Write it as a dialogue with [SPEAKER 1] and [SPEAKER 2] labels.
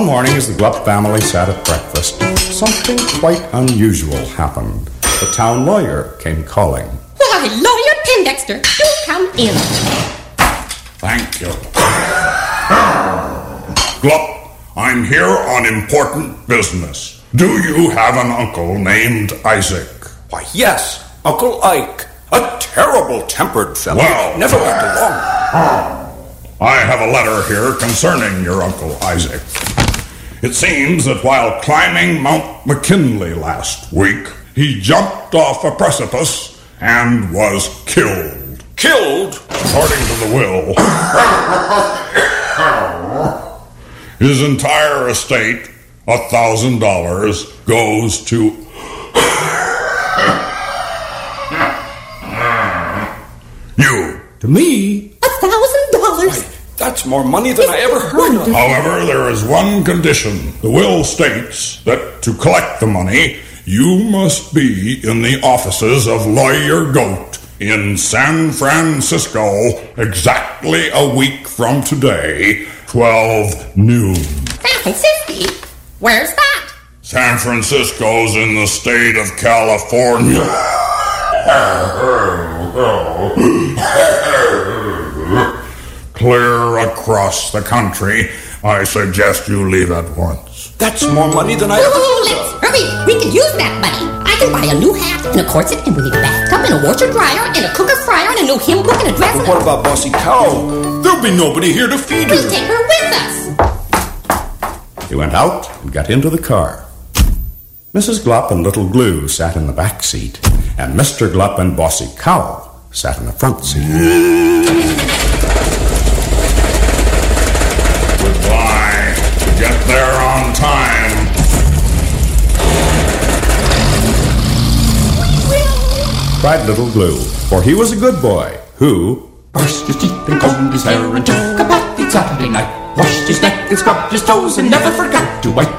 [SPEAKER 1] One morning, as the Glup family sat at breakfast, something quite unusual happened. The town lawyer came calling.
[SPEAKER 2] Why, Lawyer Pendexter, do come in.
[SPEAKER 3] Thank you. Glup, I'm here on important business. Do you have an uncle named Isaac?
[SPEAKER 4] Why, yes, Uncle Ike. A terrible-tempered fellow.
[SPEAKER 3] Well,
[SPEAKER 4] never got along.
[SPEAKER 3] I have a letter here concerning your Uncle Isaac. It seems that while climbing Mount McKinley last week, he jumped off a precipice and was killed.
[SPEAKER 4] Killed?
[SPEAKER 3] According to the will, his entire estate, $1,000, goes to you.
[SPEAKER 1] To me?
[SPEAKER 2] $1,000?
[SPEAKER 4] That's more money than I ever heard of.
[SPEAKER 3] However, there is one condition. The will states that to collect the money, you must be in the offices of Lawyer Goat in San Francisco exactly a week from today, 12 noon.
[SPEAKER 2] San Francisco? Where's that?
[SPEAKER 3] San Francisco's in the state of California. Clear across the country. I suggest you leave at once.
[SPEAKER 4] That's more money than I ever
[SPEAKER 2] Oh,
[SPEAKER 4] heard
[SPEAKER 2] let's
[SPEAKER 4] of.
[SPEAKER 2] hurry. We can use that money. I can buy a new hat and a corset, and we need a bathtub and a washer dryer and a cooker fryer and a new hymn book and a dress.
[SPEAKER 4] But what about Bossy Cow? There'll be nobody here to feed
[SPEAKER 2] We'll
[SPEAKER 4] her.
[SPEAKER 2] take her with us.
[SPEAKER 1] He went out and got into the car. Mrs. Glup and Little Glue sat in the back seat, and Mr. Glup and Bossy Cow sat in the front seat.
[SPEAKER 3] Goodbye. Get there on time.
[SPEAKER 1] Cried Little Glue, for he was a good boy, who
[SPEAKER 5] brushed his teeth and combed his hair and took a bath each Saturday night. Washed his neck and scrubbed his toes and never forgot to wipe